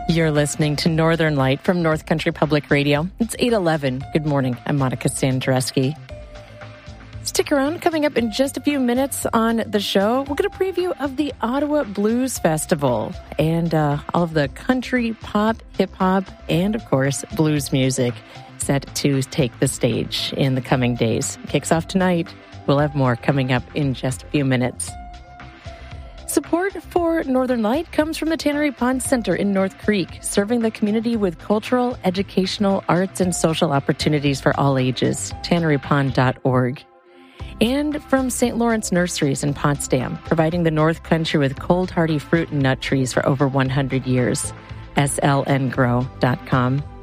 You're listening to Northern Light from North Country Public Radio. It's 8:11. Good morning. I'm Monica Sandreski. Stick around. Coming up in just a few minutes on the show, we'll get a preview of the Ottawa Blues Festival and all of the country, pop, hip-hop, and, of course, blues music set to take the stage in the coming days. Kicks off tonight. We'll have more coming up in just a few minutes. Support for Northern Light comes from the Tannery Pond Center in North Creek, serving the community with cultural, educational, arts, and social opportunities for all ages. TanneryPond.org. And from St. Lawrence Nurseries in Potsdam, providing the North Country with cold, hardy fruit and nut trees for over 100 years. slngrow.com.